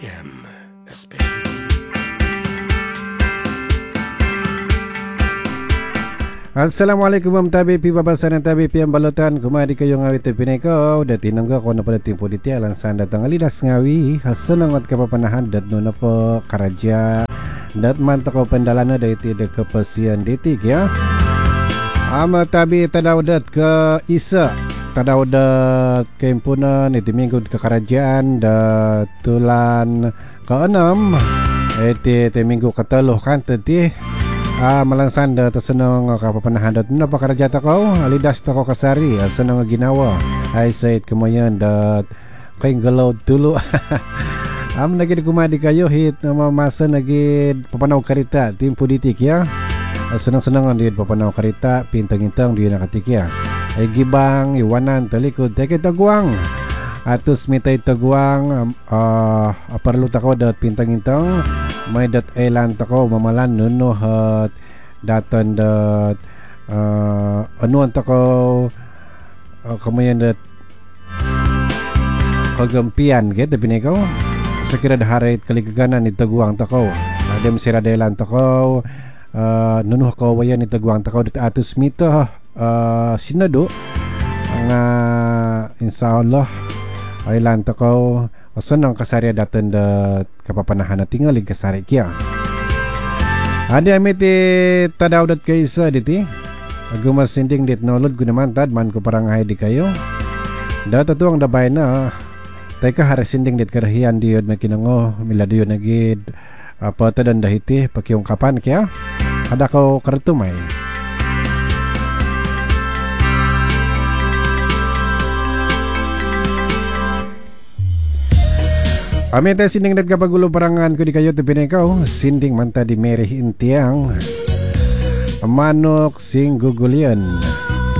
M especially. Assalamualaikum warahmatullahi wabarakatuh. Tabi pian balutan kumadi kayo ngawi tepine ko dat tinangga ko na pada tempo diti alansan datang alidas ngawi hasenangot kapapanahan dat nuna po karaja dat manta ko pendalana dati de kepesian detik ya. Ama tabi tadaudat ke isa tadaudat kempunan itu minggu ke kerajaan dat tulan ke-6 itu minggu ke-3 kan tadi. Malansan da tersenang kapapanahan dat nuna pakaraja takau alidas takau kasari senang ginawa ai said kemoyan dat kain galau dulu lagi di kumadi kayo hit nama masa lagi papanau karita tim politik ya senang-senang di papanau karita pintang-intang di nakatik ya ai gibang iwanan talikod teke taguang atus mitai taguang perlu takau dat pintang-intang may dat elan tako mamalan nuno hat datan dat anuan tako kamayan dat kagampian gitu bineko sekira daharit kaligaganan ni taguang tako adem siradelan tako nuno ko wayan ni taguang tako dat atus mita sinado nga insyaallah elan tako senang kasari datan dat kapapanahan na tinggal di kasari kia. Ada amiti tadaw dat kaisa diti. Agumas sinding dit nolod gunaman tad man ko parang hay di kayo. Data tuang dabay na. Teka hari sinding dit karahian diod makinango miladiyo nagid apa tadan dahiti pakiung kapan kia. Ada ko kartumay. Pamita sinding dat kapagulo parangan ko di kayo tepinekaw sinding manta di merih intiang manok sing gugulian.